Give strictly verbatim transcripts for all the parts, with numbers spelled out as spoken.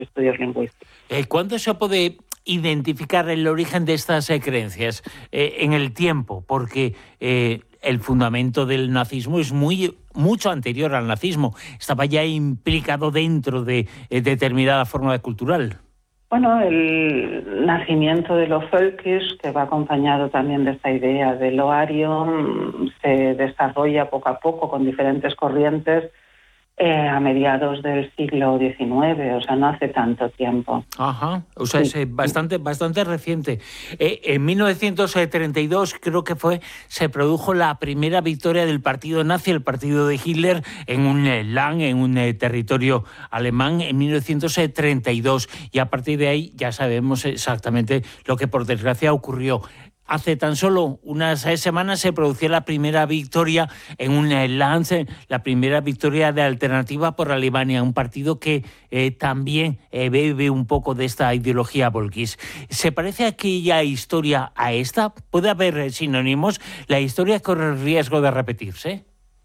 estudios lingüísticos. Eh, ¿Cuándo se puede identificar el origen de estas eh, creencias? Eh, en el tiempo, porque eh, el fundamento del nazismo es muy mucho anterior al nazismo. Estaba ya implicado dentro de eh, determinada forma cultural. Bueno, el nacimiento de lo völkisch, que va acompañado también de esta idea de lo ario, se desarrolla poco a poco con diferentes corrientes eh, a mediados del siglo diecinueve, o sea, no hace tanto tiempo. Ajá, o sea, sí. es eh, bastante, bastante reciente. Eh, en mil novecientos treinta y dos, creo que fue, se produjo la primera victoria del partido nazi, el partido de Hitler, en un eh, Land, en un eh, territorio alemán, en mil novecientos treinta y dos. Y a partir de ahí ya sabemos exactamente lo que, por desgracia, ocurrió. Hace tan solo unas semanas se producía la primera victoria en un Land, la primera victoria de Alternativa por Alemania, un partido que eh, también eh, bebe un poco de esta ideología volkisch. ¿Se parece aquella historia a esta? ¿Puede haber sinónimos? ¿La historia corre el riesgo de repetirse?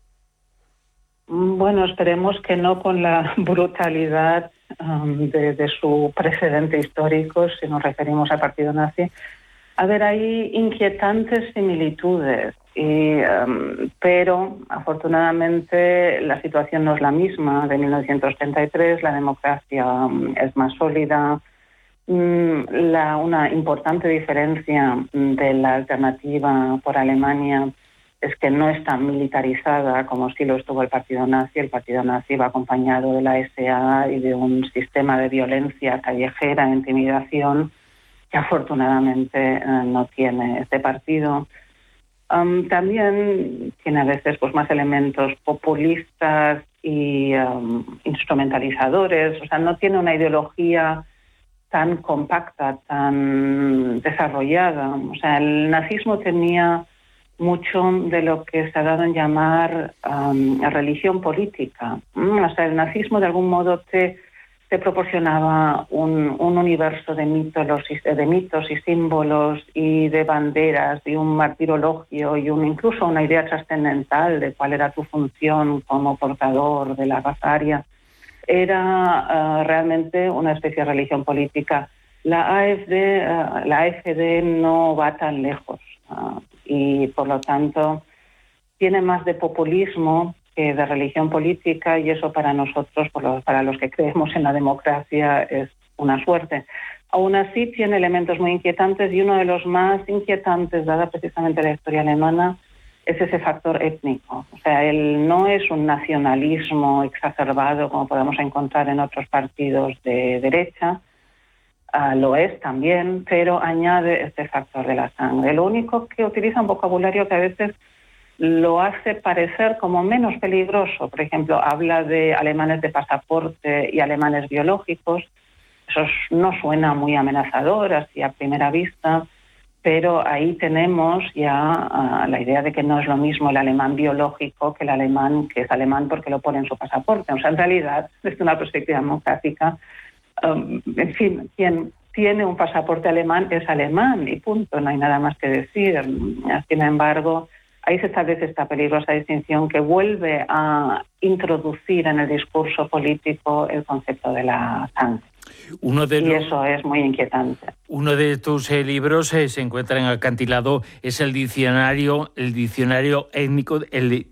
Bueno, esperemos que no con la brutalidad um, de, de su precedente histórico, si nos referimos al partido nazi. A ver, hay inquietantes similitudes, y, um, pero afortunadamente la situación no es la misma. De mil novecientos treinta y tres la democracia um, es más sólida. Um, la, una importante diferencia de la Alternativa por Alemania es que no es tan militarizada como sí lo estuvo el partido nazi. El partido nazi va acompañado de la S A y de un sistema de violencia callejera, intimidación, que afortunadamente eh, no tiene este partido. Um, también tiene a veces pues, más elementos populistas y um, instrumentalizadores, o sea, no tiene una ideología tan compacta, tan desarrollada. O sea, el nazismo tenía mucho de lo que se ha dado en llamar um, religión política. Mm, o sea, el nazismo de algún modo te te proporcionaba un, un universo de mitos, de mitos y símbolos y de banderas y un martirologio y un, incluso una idea trascendental de cuál era tu función como portador de la raza aria. Era uh, realmente una especie de religión política. La AfD, uh, la AfD no va tan lejos uh, y por lo tanto tiene más de populismo que de religión política, y eso para nosotros, para los que creemos en la democracia, es una suerte. Aún así tiene elementos muy inquietantes, y uno de los más inquietantes, dada precisamente la historia alemana, es ese factor étnico. O sea, él no es un nacionalismo exacerbado como podemos encontrar en otros partidos de derecha, uh, lo es también, pero añade este factor de la sangre. Lo único que utiliza un vocabulario que a veces lo hace parecer como menos peligroso. Por ejemplo, habla de alemanes de pasaporte y alemanes biológicos. Eso no suena muy amenazador así a primera vista, pero ahí tenemos ya uh, la idea de que no es lo mismo el alemán biológico que el alemán que es alemán porque lo pone en su pasaporte. O sea, en realidad, desde una perspectiva democrática, um, en fin, quien tiene un pasaporte alemán es alemán y punto, no hay nada más que decir. Sin embargo, ahí se establece esta peligrosa distinción que vuelve a introducir en el discurso político el concepto de la sangre. Uno de y los, eso es muy inquietante. Uno de tus eh, libros eh, se encuentra en Acantilado, es el diccionario, el diccionario étnico, el de,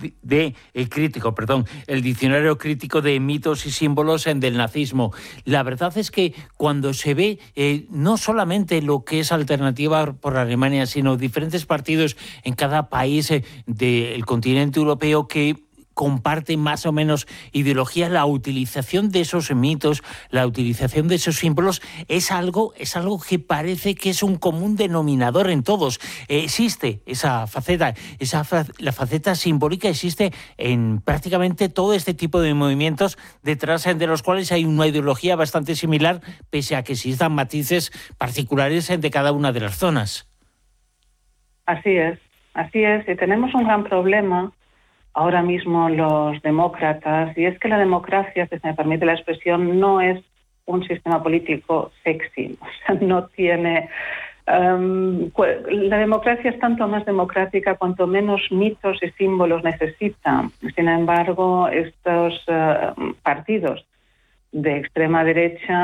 de el crítico, perdón, el diccionario crítico de mitos y símbolos en del nazismo. La verdad es que cuando se ve eh, no solamente lo que es Alternativa por Alemania, sino diferentes partidos en cada país eh, del continente europeo que comparten más o menos ideología, la utilización de esos mitos, la utilización de esos símbolos es algo, es algo que parece que es un común denominador en todos. Eh, existe esa faceta, esa fa la faceta simbólica existe en prácticamente todo este tipo de movimientos, detrás de los cuales hay una ideología bastante similar, pese a que existan matices particulares de cada una de las zonas. Así es, así es, y tenemos un gran problema ahora mismo los demócratas, y es que la democracia, si se me permite la expresión, no es un sistema político sexy, o sea, no tiene... Um, la democracia es tanto más democrática cuanto menos mitos y símbolos necesita. Sin embargo, estos uh, partidos de extrema derecha